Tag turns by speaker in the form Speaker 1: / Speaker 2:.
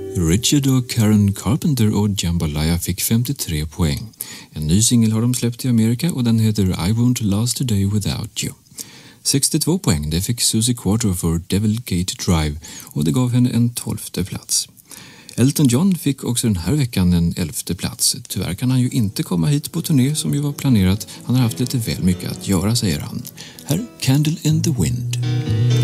Speaker 1: Richard och Karen Carpenter och Jambalaya fick 53 poäng. En ny singel har de släppt i Amerika och den heter I Won't Last a Day Without You. 62 poäng det fick Susie Quattro för Devil Gate Drive och det gav henne en 12:e plats. Elton John fick också den här veckan en 11:e plats. Tyvärr kan han ju inte komma hit på turné som ju var planerat. Han har haft lite väl mycket att göra, säger han. Här Candle in the Wind.